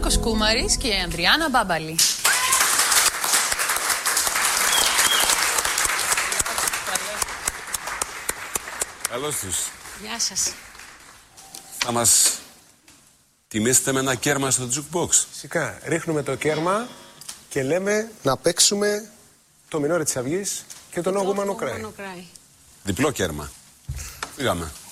Νίκος Κούμαρης και η Ανδριάννα Μπάμπαλη. Καλώς τους. Γεια σας. Θα μας τιμήσετε με ένα κέρμα στο jukebox. Φυσικά. Ρίχνουμε το κέρμα και λέμε να παίξουμε το Μινόρε της Αυγής και τον Όγου Μανοκράη. Διπλό κέρμα. Φύγαμε.